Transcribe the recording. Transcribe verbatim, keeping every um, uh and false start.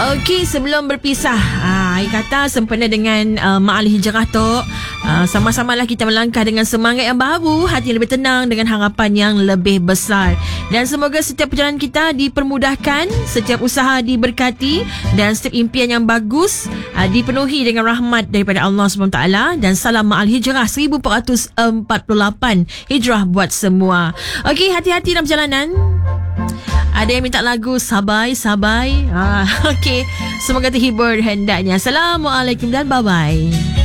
Okey, sebelum berpisah, ah, I kata sempena dengan uh, Ma'al Hijrah tu, uh, sama-samalah kita melangkah dengan semangat yang baru, hati yang lebih tenang dengan harapan yang lebih besar. Dan semoga setiap perjalanan kita dipermudahkan, setiap usaha diberkati dan setiap impian yang bagus uh, dipenuhi dengan rahmat daripada Allah subhanahu wa taala. Dan salam Ma'al Hijrah seribu empat ratus empat puluh lapan, hijrah buat semua. Okey, hati-hati dalam perjalanan. Ada yang minta lagu Sabai Sabai. Ah, okey. Semoga terhibur hendaknya. Assalamualaikum dan bye-bye.